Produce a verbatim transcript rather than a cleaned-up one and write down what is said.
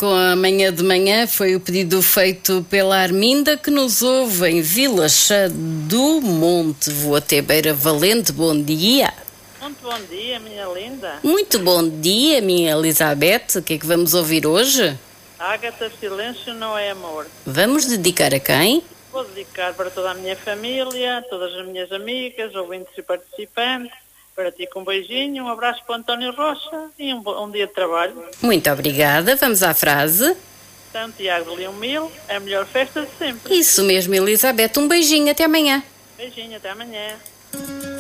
com a manhã de manhã foi o pedido feito pela Arminda, que nos ouve em Vila Chá do Monte. Vou até Beira Valente. Bom dia. Muito bom dia, minha linda. Muito bom dia, minha Elizabeth. O que é que vamos ouvir hoje? Ágata, silêncio não é amor. Vamos dedicar a quem? Vou dedicar para toda a minha família, todas as minhas amigas, ouvintes e participantes. Para ti com um beijinho, um abraço para o António Rocha e um, um dia de trabalho. Muito obrigada. Vamos à frase. São Tiago de Leão Mil, é a melhor festa de sempre. Isso mesmo, Elizabeth. Um beijinho. Até amanhã. Beijinho, até amanhã.